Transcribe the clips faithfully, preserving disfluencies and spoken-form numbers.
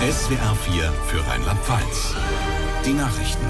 S W R vier für Rheinland-Pfalz. Die Nachrichten.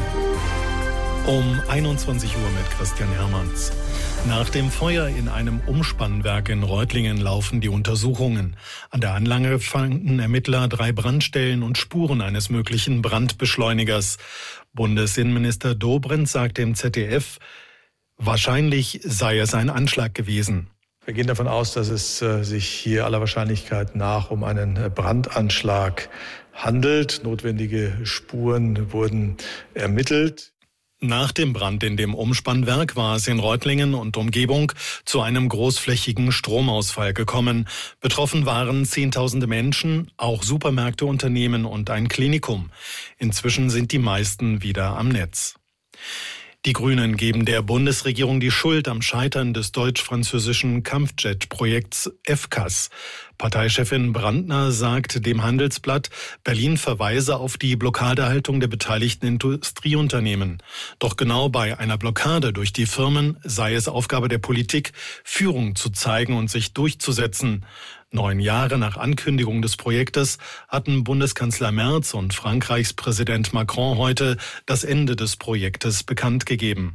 Um einundzwanzig Uhr mit Christian Hermanns. Nach dem Feuer in einem Umspannwerk in Reutlingen laufen die Untersuchungen. An der Anlage fanden Ermittler drei Brandstellen und Spuren eines möglichen Brandbeschleunigers. Bundesinnenminister Dobrindt sagt dem Z D F, wahrscheinlich sei es ein Anschlag gewesen. Wir gehen davon aus, dass es äh, sich hier aller Wahrscheinlichkeit nach um einen äh, Brandanschlag handelt. Notwendige Spuren wurden ermittelt. Nach dem Brand in dem Umspannwerk war es in Reutlingen und Umgebung zu einem großflächigen Stromausfall gekommen. Betroffen waren Zehntausende Menschen, auch Supermärkte, Unternehmen und ein Klinikum. Inzwischen sind die meisten wieder am Netz. Die Grünen geben der Bundesregierung die Schuld am Scheitern des deutsch-französischen Kampfjet-Projekts F C A S. Parteichefin Brandner sagt dem Handelsblatt, Berlin verweise auf die Blockadehaltung der beteiligten Industrieunternehmen. Doch genau bei einer Blockade durch die Firmen sei es Aufgabe der Politik, Führung zu zeigen und sich durchzusetzen. Neun Jahre nach Ankündigung des Projektes hatten Bundeskanzler Merz und Frankreichs Präsident Macron heute das Ende des Projektes bekannt gegeben.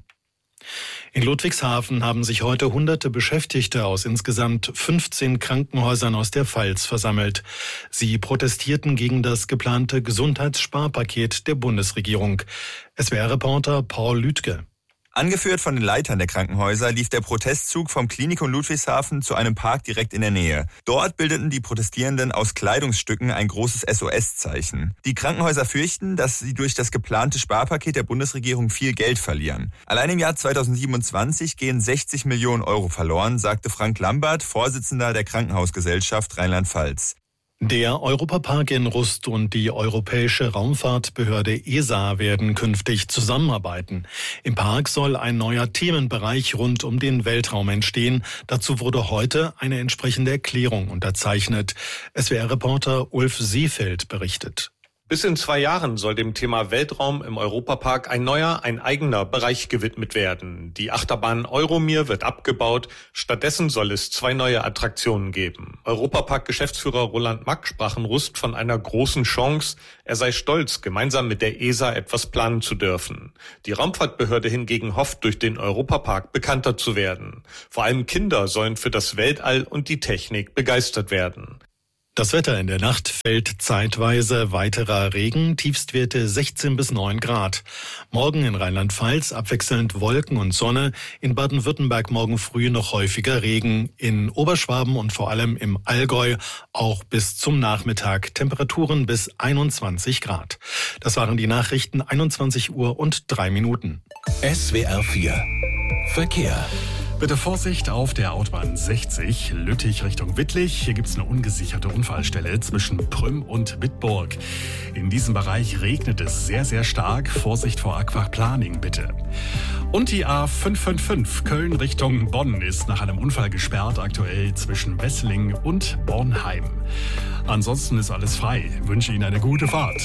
In Ludwigshafen haben sich heute hunderte Beschäftigte aus insgesamt fünfzehn Krankenhäusern aus der Pfalz versammelt. Sie protestierten gegen das geplante Gesundheitssparpaket der Bundesregierung. S W R-Reporter Paul Lütke. Angeführt von den Leitern der Krankenhäuser lief der Protestzug vom Klinikum Ludwigshafen zu einem Park direkt in der Nähe. Dort bildeten die Protestierenden aus Kleidungsstücken ein großes S O S-Zeichen. Die Krankenhäuser fürchten, dass sie durch das geplante Sparpaket der Bundesregierung viel Geld verlieren. Allein im Jahr zweitausendsiebenundzwanzig gehen sechzig Millionen Euro verloren, sagte Frank Lambert, Vorsitzender der Krankenhausgesellschaft Rheinland-Pfalz. Der Europapark in Rust und die Europäische Raumfahrtbehörde E S A werden künftig zusammenarbeiten. Im Park soll ein neuer Themenbereich rund um den Weltraum entstehen. Dazu wurde heute eine entsprechende Erklärung unterzeichnet. S W R-Reporter Ulf Seefeld berichtet. Bis in zwei Jahren soll dem Thema Weltraum im Europapark ein neuer, ein eigener Bereich gewidmet werden. Die Achterbahn Euromir wird abgebaut. Stattdessen soll es zwei neue Attraktionen geben. Europapark-Geschäftsführer Roland Mack sprach in Rust von einer großen Chance. Er sei stolz, gemeinsam mit der E S A etwas planen zu dürfen. Die Raumfahrtbehörde hingegen hofft, durch den Europapark bekannter zu werden. Vor allem Kinder sollen für das Weltall und die Technik begeistert werden. Das Wetter: in der Nacht fällt zeitweise weiterer Regen, Tiefstwerte sechzehn bis neun Grad. Morgen in Rheinland-Pfalz abwechselnd Wolken und Sonne, in Baden-Württemberg morgen früh noch häufiger Regen, in Oberschwaben und vor allem im Allgäu auch bis zum Nachmittag Temperaturen bis einundzwanzig Grad. Das waren die Nachrichten, einundzwanzig Uhr und drei Minuten. S W R vier Verkehr. Bitte Vorsicht auf der Autobahn sechzig, Lüttich Richtung Wittlich. Hier gibt es eine ungesicherte Unfallstelle zwischen Prüm und Bitburg. In diesem Bereich regnet es sehr, sehr stark. Vorsicht vor Aquaplaning bitte. Und die A fünf fünf fünf Köln Richtung Bonn ist nach einem Unfall gesperrt, aktuell zwischen Wesseling und Bornheim. Ansonsten ist alles frei. Ich wünsche Ihnen eine gute Fahrt.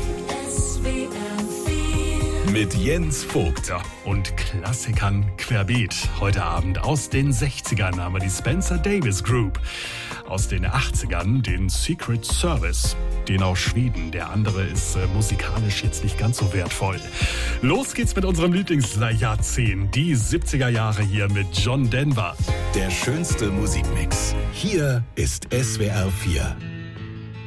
Mit Jens Vogt. Ja, und Klassikern querbeet. Heute Abend aus den sechzigern haben wir die Spencer Davis Group. Aus den achtzigern den Secret Service. Den aus Schweden. Der andere ist äh, musikalisch jetzt nicht ganz so wertvoll. Los geht's mit unserem Lieblingsjahrzehnt. Die siebziger Jahre hier mit John Denver. Der schönste Musikmix. Hier ist S W R vier.